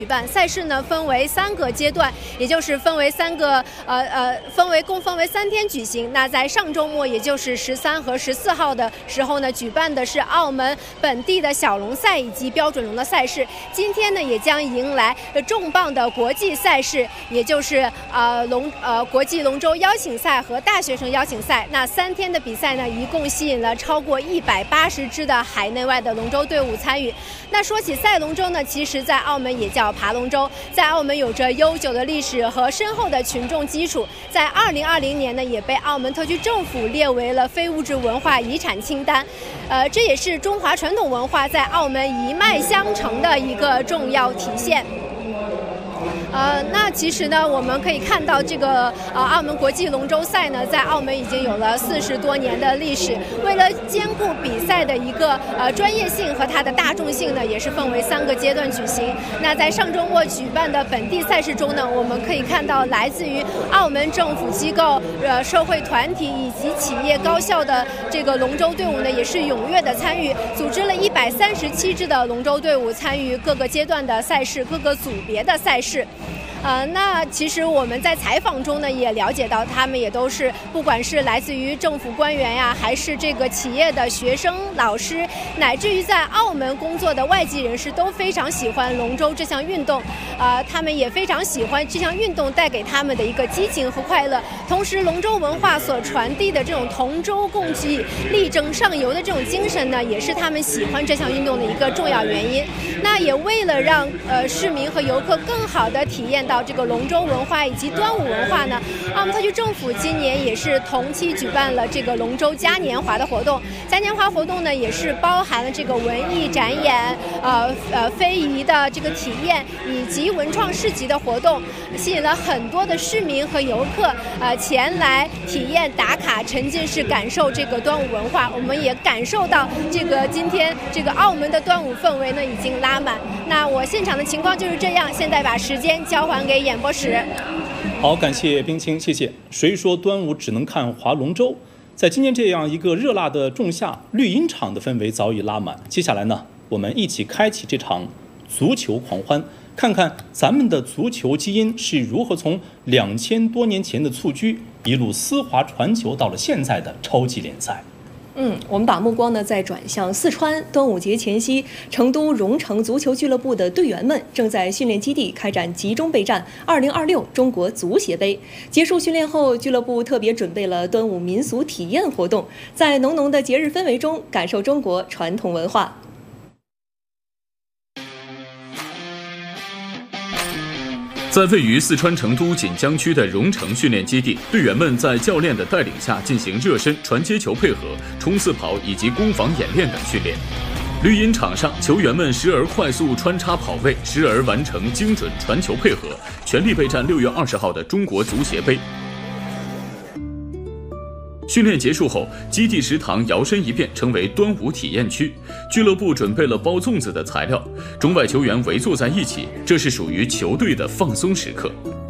举办。赛事呢分为3个阶段，也就是分为3个共分为3天举行。那在上周末，也就是13和14号的时候呢，举办的是澳门本地的小龙赛以及标准龙的赛事。今天呢，也将迎来重磅的国际赛事，也就是国际龙舟邀请赛和大学生邀请赛。那3天的比赛呢，一共吸引了超过180支的海内外的龙舟队伍参与。那说起赛龙舟呢，其实在澳门也叫爬龙舟，在澳门有着悠久的历史和深厚的群众基础，在2020年呢，也被澳门特区政府列为了非物质文化遗产清单。这也是中华传统文化在澳门一脉相承的一个重要体现。那其实呢，我们可以看到这个澳门国际龙舟赛呢，在澳门已经有了40多年的历史。为了兼顾比赛的一个专业性和它的大众性呢，也是分为3个阶段举行。那在上周末举办的本地赛事中呢，我们可以看到来自于澳门政府机构、社会团体以及企业高校的这个龙舟队伍呢，也是踊跃的参与，组织了137支的龙舟队伍参与各个阶段的赛事、各个组别的赛事。那其实我们在采访中呢，也了解到他们也都是不管是来自于政府官员呀，还是这个企业的学生、老师，乃至于在澳门工作的外籍人士，都非常喜欢龙舟这项运动。他们也非常喜欢这项运动带给他们的一个激情和快乐。同时，龙舟文化所传递的这种同舟共济、力争上游的这种精神呢，也是他们喜欢这项运动的一个重要原因。那也为了让市民和游客更好的体验到这个龙舟文化以及端午文化呢，澳门特区政府今年也是同期举办了这个龙舟嘉年华的活动。嘉年华活动呢，也是包含了这个文艺展演、非遗的这个体验以及文创市集的活动，吸引了很多的市民和游客前来体验、打卡、沉浸式感受这个端午文化。我们也感受到这个今天这个澳门的端午氛围呢已经拉满。那我现场的情况就是这样，现在把时间交还给演播室。 好，感谢冰清，谢谢。谁说端午只能看划龙舟？在今年这样一个热辣的仲夏，绿茵场的氛围早已拉满。接下来呢，我们一起开启这场足球狂欢，看看咱们的足球基因是如何从2000多年前的蹴鞠一路丝滑传球到了现在的超级联赛。 我们把目光呢再转向四川。端午节前夕，成都蓉城足球俱乐部的队员们正在训练基地开展集中备战2026中国足协杯。结束训练后，俱乐部特别准备了端午民俗体验活动，在浓浓的节日氛围中感受中国传统文化。 在位于四川成都锦江区的蓉城训练基地，队员们在教练的带领下进行热身、传接球配合、冲刺跑以及攻防演练等训练。绿茵场上，球员们时而快速穿插跑位，时而完成精准传球配合，全力备战6月20号的中国足协杯。训练结束后，基地食堂摇身一变成为端午体验区，俱乐部准备了包粽子的材料，中外球员围坐在一起，这是属于球队的放松时刻。